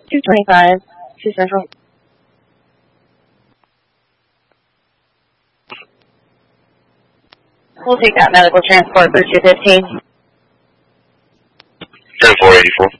225, 2 Central. We'll take that medical transport for 215. 10484.